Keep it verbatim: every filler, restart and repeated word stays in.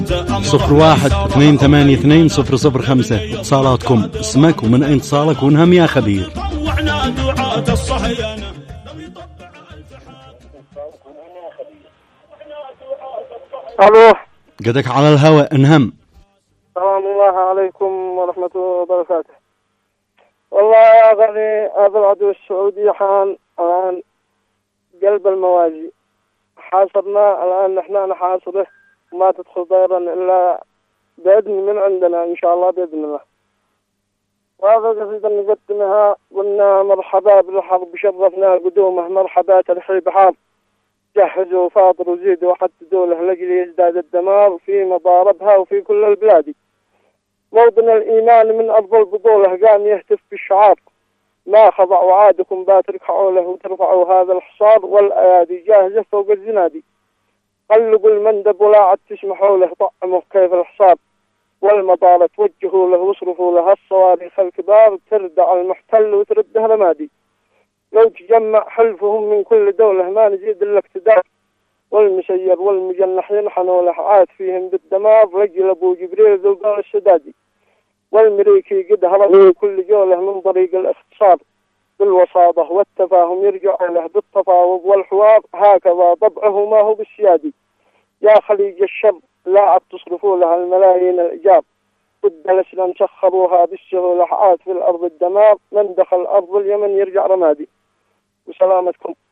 صفر واحد اثنين ثمانية اثنين صفر صفر خمسة. اتصالاتكم، اسمك ومن أين اتصالك ونهم يا خبير. الو، قدك على الهواء انهم. سلام الله عليكم ورحمة الله وبركاته. والله يا غني، هذا العدو السعودي حان الآن قلب المواجي، حاصرنا الآن، نحن نحاصره وما تدخل طيرا إلا بإذن من عندنا إن شاء الله بإذن الله. وهذا قصيدة نقدمها، قلنا مرحبا بالحرب شرفنا قدومه، مرحبا ترحيب حار، جهزوا فاطر وزيدوا وحددوا له لجل يزداد الدمار في مضاربها وفي كل البلاد. موطن الإيمان من أرض البطولة قام يهتف بالشعار، ما خضعوا عادكم باتركعوا له وترفعوا هذا الحصار، والأيادي جاهزة فوق الزنادي، قلبوا المندب ولا عد تسمحوا له، طعموا كيف الحصار، والمطار توجهوا له واصرفوا له الصواريخ الكبار، تردع المحتل وترده رمادي. لو تجمع حلفهم من كل دولة ما نزيد إلا اقتدار، والمسير والمجنح ينحنوا له عاد فيهم بالدمار، رجل أبو جبريل ذو القول السدادي، والمريكي قد هرب من كل جولة من طريق الاختصار، بالوساطة والتفاهم يرجع له بالتفاوض والحوار، هكذا طبعه ما هو بالسيادي. يا خليج الشر لا عد تصرفوا لها الملايين الإجاب، ضد الإسلام سخروها بالسهولة عاد في الأرض الدمار، من دخل أرض اليمن يرجع رمادي. وسلامتكم.